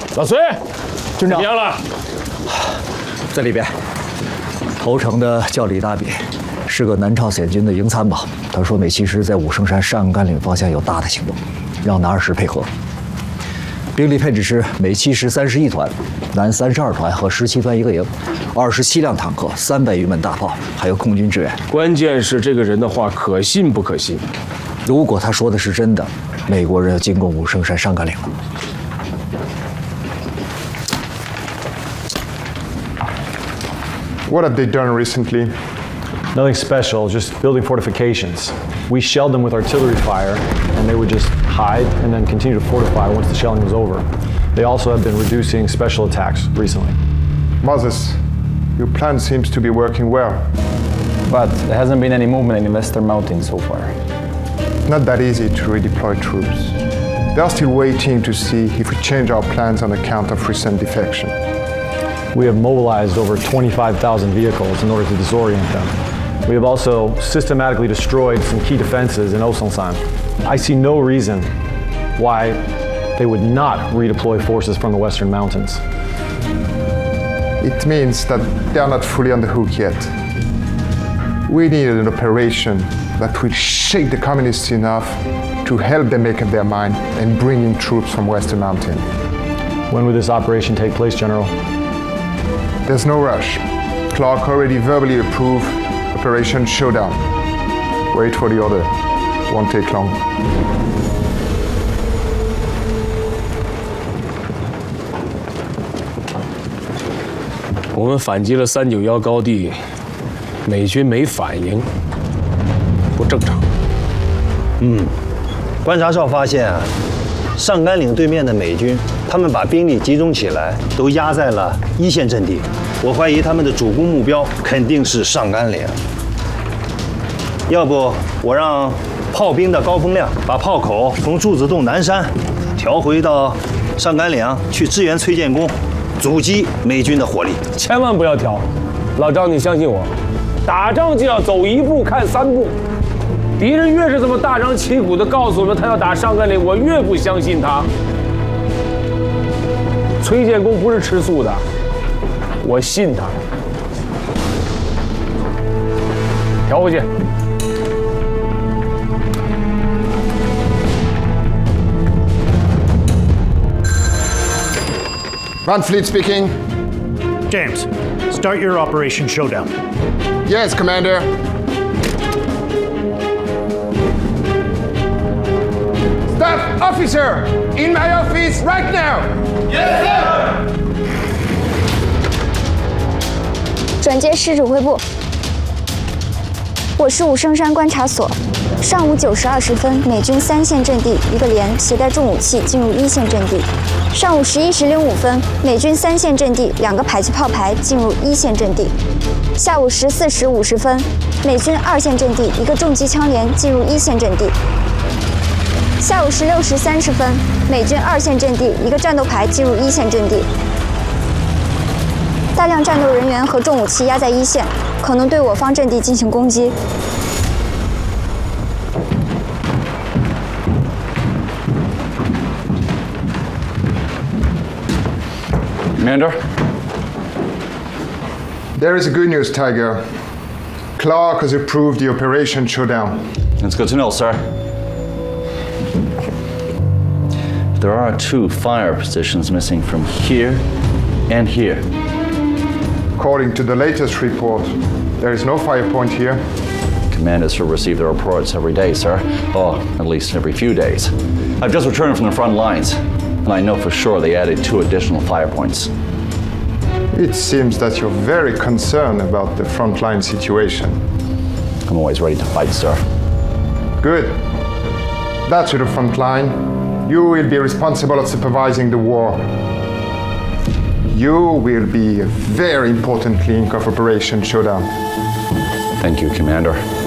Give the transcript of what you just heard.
老隋， 军长怎么样了？ 在里边。投诚的叫李大比，是个南朝鲜军的营参谋。他说美其实在武圣山上甘岭方向有大的行动，让南20配合。兵力配置是美7131团，南32团和17团一个营，27辆坦克，300余门大炮，还有空军支援。 关键是这个人的话可信不可信？ 如果他说的是真的，美国人要进攻武圣山上甘岭了。 What have they done recently? Nothing special, just building fortifications. We shelled them with artillery fire, and they would just hide and then continue to fortify once the shelling was over. They also have been reducing special attacks recently. Moses, your plan seems to be working well. But there hasn't been any movement in the Western Mountains so far. Not that easy to redeploy troops. They are still waiting to see if we change our plans on account of recent defection. We have mobilized over 25,000 vehicles in order to disorient them. We have also systematically destroyed some key defenses in Oseonsan. I see no reason why they would not redeploy forces from the Western Mountains. It means that they are not fully on the hook yet. We needed an operation that will shake the communists enough to help them make up their mind and bring in troops from Western Mountain. When will this operation take place, General? There's no rush. Clark already verbally approved Operation Showdown. Wait for the order. Won't take long. 我们反击了391高地，美军没反应，不正常。 观察哨发现啊，上甘岭对面的美军，他们把兵力集中起来，都压在了一线阵地。我怀疑他们的主攻目标肯定是上甘岭。要不我让炮兵的高风亮把炮口从柱子洞南山调回到上甘岭去支援崔建功，阻击美军的火力。 千万不要调，老张，你相信我，打仗就要走一步看3步。敌人越是这么大张旗鼓地告诉我们他要打上甘岭，我越不相信他。崔建功不是吃素的，我信他。调回去。 Van Fleet speaking. James, start your Operation Showdown. Yes, Commander. Staff officer, in my office right now. Yes, sir. 转接师指挥部，我是武圣山观察所。上午9时20分，美军3线阵地一个连携带重武器进入1线阵地。上午11时05分，美军3线阵地2个迫击炮排进入1线阵地。下午14时50分，美军2线阵地一个重机枪连进入1线阵地。下午16时30分，美军2线阵地一个战斗排进入1线阵地。大量战斗人员和重武器压在1线，可能对我方阵地进行攻击。 Commander? There is good news, Tiger. Clark has approved the Operation Showdown. That's good to know, sir. There are 2 fire positions missing from here and here. According to the latest report, there is no fire point here. Commanders will receive their reports every day, sir. Or at least every few days. I've just returned from the front lines, and I know for sure they added 2 additional fire points. It seems that you're very concerned about the frontline situation. I'm always ready to fight, sir. Good. That's the front line. You will be responsible of supervising the war. You will be a very important link of Operation Showdown. Thank you, Commander.